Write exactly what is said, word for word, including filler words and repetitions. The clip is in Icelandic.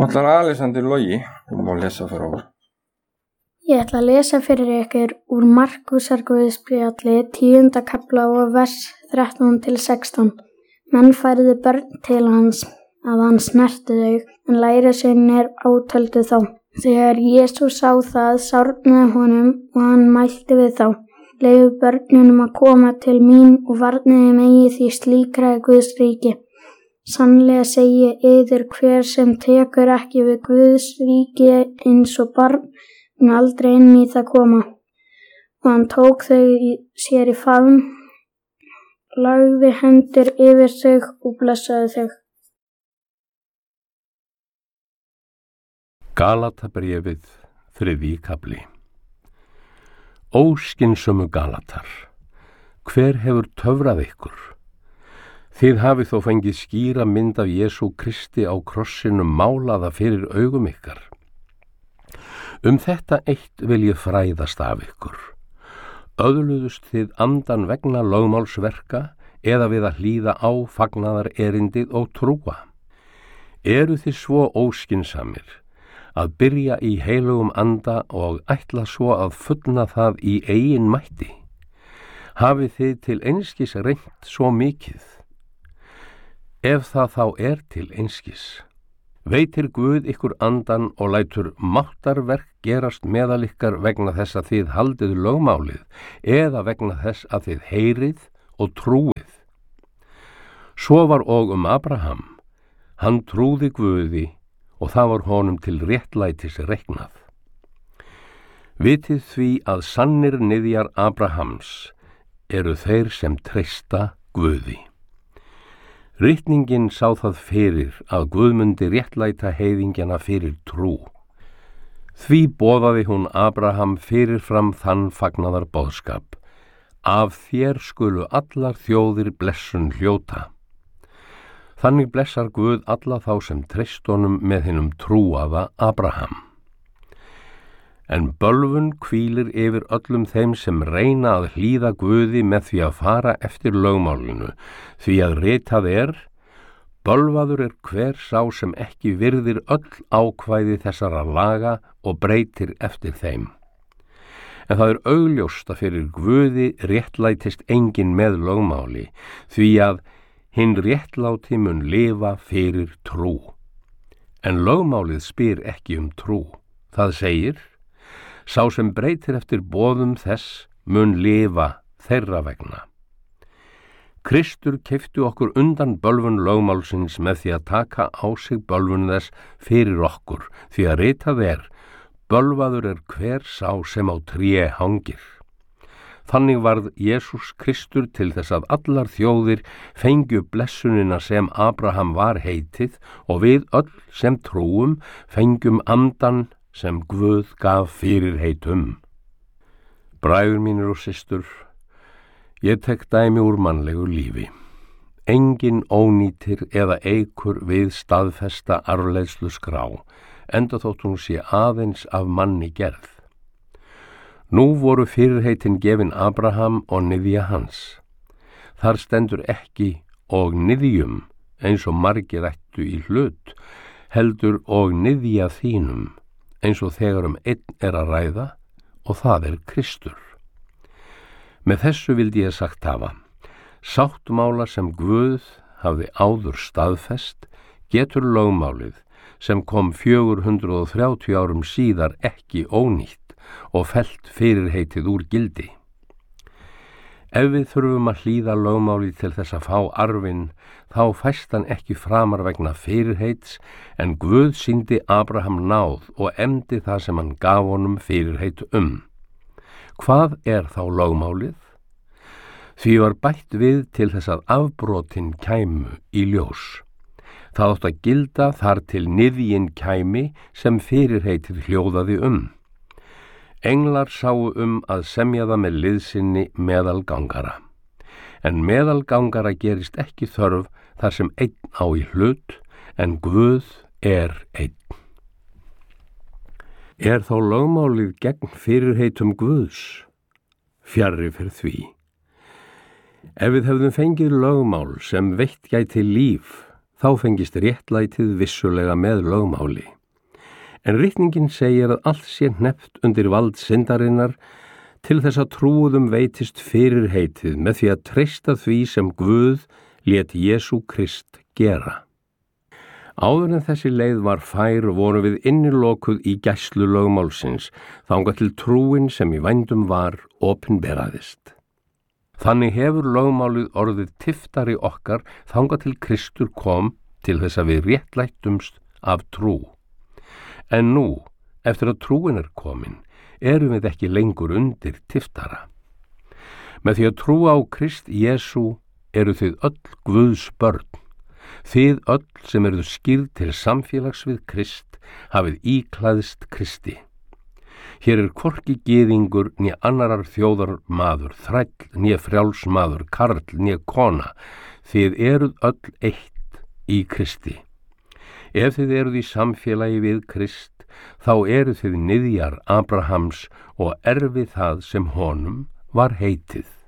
Nú ætlar Alexander Logi um að lesa fyrir okkur. Ég ætla að lesa fyrir ykkur úr Markúsarguðspjalli tíunda kafla og vers þrettán til sextán. Menn færðu börn til hans að hann snerti þau, en lærisveinarnir átöldu þá. Þegar Jesús sá það sárnaði honum og hann mælti við þá: Leyfið börnunum að koma til mín og varnið megi, því slíkra er Guðs ríki. Sannlega segi ég yður, hver sem tekur ekki við Guðs ríki eins og barn mun aldrei inn í það koma. Og hann tók þau í, sér í faðm, lagði hendur yfir þau og blessaði þau. Galatabréfið, þriðji kafli. Óskynsömu Galatar, hver hefur töfrað ykkur? Þið hafið þó fengið skýra mynd af Jesú Kristi á krossinum málaða fyrir augum ykkar. Um þetta eitt vil ég fræðast af ykkur. Öðluðust þið andan vegna lögmálsverka eða við að hlýða á fagnaðar erindið og trúa? Eru þið svo óskynsamir að byrja í heilugum anda og ætla svo að fullna það í eigin mætti? Hafið þið til einskis reynt svo mikið? Ef það þá er til einskis, veitir Guð ykkur andan og lætur máttarverk gerast meðal ykkar vegna þess að þið haldið lögmálið eða vegna þess að þið heyrið og trúið. Svo var og um Abraham, hann trúði Guði og það var honum til réttlætis reiknað. Vitið því að sannir niðjar Abrahams eru þeir sem treysta Guði. Ritningin sá það fyrir að Guð mundi réttlæta heiðingjana fyrir trú. Því boðaði hún Abraham fyrirfram þann fagnaðar boðskap: Af þér skulu allar þjóðir blessun hljóta. Þannig blessar Guð alla þá sem treyst honum með hinum trúaða Abraham. En bölvun hvílir yfir öllum þeim sem reyna að hlýða Guði með því að fara eftir lögmálinu, því að ritað er: Bölvaður er hver sá sem ekki virðir öll ákvæði þessara laga og breytir eftir þeim. En það er augljóst að fyrir Guði réttlætist enginn með lögmáli, því að hinn réttláti mun lifa fyrir trú. En lögmálið spyr ekki um trú. Það segir: Sá sem breytir eftir boðum þess mun lifa þeirra vegna. Kristur keypti okkur undan bölvun lögmálsins með því að taka á sig bölvun þess fyrir okkur, því að ritað er: Bölvaður er hver sá sem á tré hangir. Þannig varð Jesús Kristur til þess að allar þjóðir fengju blessunina sem Abraham var heitið, og við öll sem trúum fengjum andan sem Guð gaf fyrirheit um. Bræður mínir og systur, ég tek dæmi úr mannlegu lífi. Engin ónýtir eða eikur við staðfesta arfleiðslu skrá, enda þótt hún sé aðeins af manni gerð. Nú voru fyrirheitin gefin Abraham og niðja hans. Þar stendur ekki og niðjum eins og margir ættu í hlut, heldur og niðja þínum, eins og þegar um einn er að ræða, og það er Kristur. Með þessu vildi ég sagt hafa: sáttmála sem Guð hafði áður staðfest getur lögmálið, sem kom fjögur hundruð og þrjátíu árum síðar, ekki ónýtt og fellt fyrirheitið úr gildi. Ef við þurfum að hlýða lögmáli til þess að fá arfinn, þá fæst hann ekki framar vegna fyrirheits, en Guð sýndi Abraham náð og efndi það sem hann gaf honum fyrirheit um. Hvað er þá lögmálið? Því var bætt við til þess að afbrotin kæmu í ljós. Það átt að gilda þar til niðjinn kæmi sem fyrirheitið hljóðaði um. Englar sáu um að semja það með liðsinni meðalgangara. En meðalgangara gerist ekki þörf þar sem einn á í hlut, en Guð er einn. Er þá lögmálið gegn fyrirheitum Guðs? Fjarri fyrir því. Ef við hefðum fengið lögmál sem veitt gæti líf, þá fengist réttlætið vissulega með lögmáli. En ritningin segir að allt sé hneppt undir vald syndarinnar til þess að trúuðum veitist fyrirheitið með því að treysta því sem Guð lét Jesú Krist gera. Áður en þessi leið var fær voru við innilokuð í gæslu lögmálsins, þangað til trúin sem í vændum var opinberaðist. Þannig hefur lögmálið orðið tiftari okkar þangað til Kristur kom til þess að við réttlættumst af trú. En nú, eftir að trúin er komin, erum við ekki lengur undir tiftara. Með því að trúa á Krist Jesú eru þið öll Guðs börn. Þið öll sem eruð skírð til samfélags við Krist hafið íklæðst Kristi. Hér er hvorki gyðingur né annarar þjóðar maður, þræll né frjáls maður, karl né kona. Þið eruð öll eitt í Kristi. Ef þið eruð í samfélagi við Krist, þá eruð þið niðjar Abrahams og erfið það sem honum var heitið.